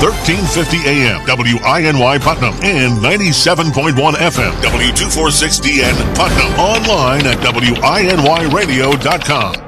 1350 AM, WINY Putnam, and 97.1 FM, W246DN Putnam. Online at WINYradio.com.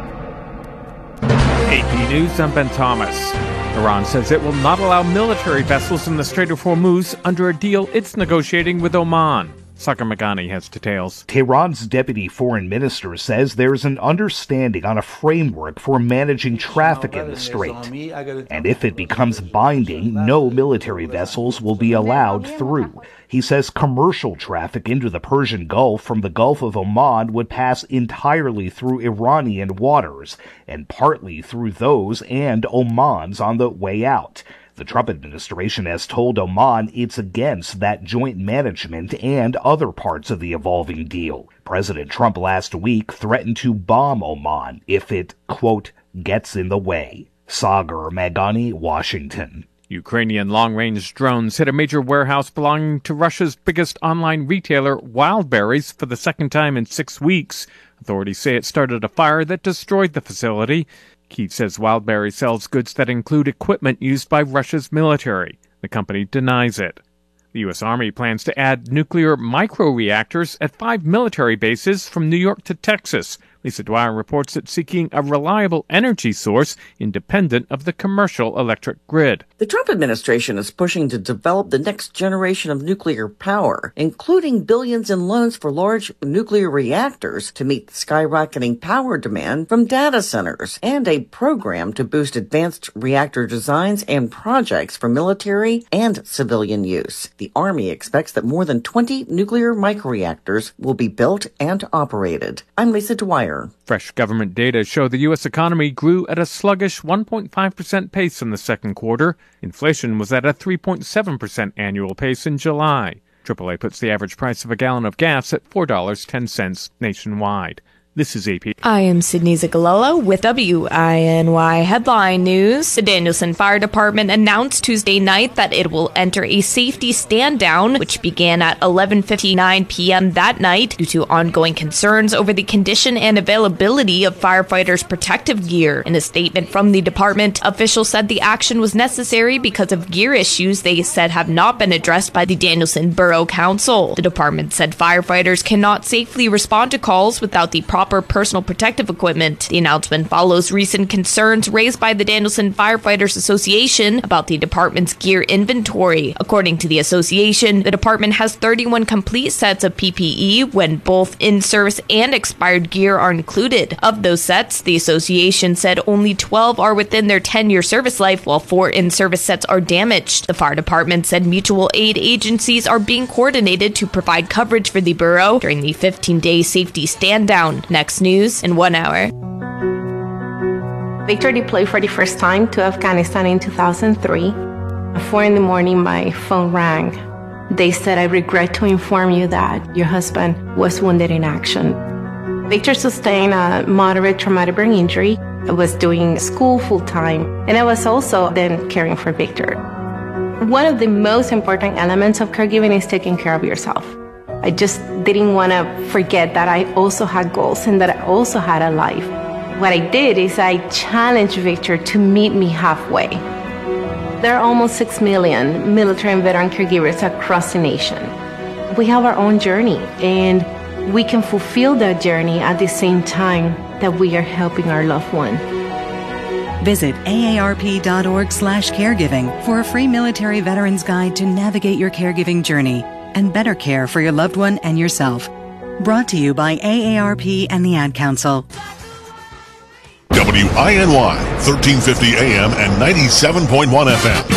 AP News, I'm Ben Thomas. Iran says it will not allow military vessels in the Strait of Hormuz under a deal it's negotiating with Oman. Sakar Magani has details. Tehran's deputy foreign minister says there's an understanding on a framework for managing traffic in the strait. And if it becomes binding, no military vessels will be allowed through. He says commercial traffic into the Persian Gulf from the Gulf of Oman would pass entirely through Iranian waters, and partly through those and Oman's on the way out. The Trump administration has told Oman it's against that joint management and other parts of the evolving deal. President Trump last week threatened to bomb Oman if it, quote, gets in the way. Sagar Magani, Washington. Ukrainian long-range drones hit a major warehouse belonging to Russia's biggest online retailer, Wildberries, for the second time in 6 weeks. Authorities say it started a fire that destroyed the facility. Kyiv says Wildberries sells goods that include equipment used by Russia's military. The company denies it. The U.S. Army plans to add nuclear microreactors at 5 military bases from New York to Texas. Lisa Dwyer reports it's seeking a reliable energy source independent of the commercial electric grid. The Trump administration is pushing to develop the next generation of nuclear power, including billions in loans for large nuclear reactors to meet the skyrocketing power demand from data centers, and a program to boost advanced reactor designs and projects for military and civilian use. The Army expects that more than 20 nuclear microreactors will be built and operated. I'm Lisa Dwyer. Fresh government data show the U.S. economy grew at a sluggish 1.5% pace in the second quarter. Inflation was at a 3.7% annual pace in July. AAA puts the average price of a gallon of gas at $4.10 nationwide. This is AP. I am Sydney Zagalolo with WINY Headline News. The Danielson Fire Department announced Tuesday night that it will enter a safety stand-down, which began at 11:59 p.m. that night due to ongoing concerns over the condition and availability of firefighters' protective gear. In a statement from the department, officials said the action was necessary because of gear issues they said have not been addressed by the Danielson Borough Council. The department said firefighters cannot safely respond to calls without the proper personal protective equipment. The announcement follows recent concerns raised by the Danielson Firefighters Association about the department's gear inventory. According to the association, the department has 31 complete sets of PPE when both in-service and expired gear are included. Of those sets, the association said only 12 are within their 10-year service life, while 4 in-service sets are damaged. The fire department said mutual aid agencies are being coordinated to provide coverage for the borough during the 15-day safety stand-down. Next news in 1 hour. Victor deployed for the first time to Afghanistan in 2003. At 4 in the morning, my phone rang. They said, "I regret to inform you that your husband was wounded in action." Victor sustained a moderate traumatic brain injury. I was doing school full-time, and I was also then caring for Victor. One of the most important elements of caregiving is taking care of yourself. I just didn't want to forget that I also had goals and that I also had a life. What I did is I challenged Victor to meet me halfway. There are almost 6 million military and veteran caregivers across the nation. We have our own journey, and we can fulfill that journey at the same time that we are helping our loved one. Visit aarp.org/caregiving for a free military veterans guide to navigate your caregiving journey and better care for your loved one and yourself. Brought to you by AARP and the Ad Council. WINY, 1350 AM and 97.1 FM.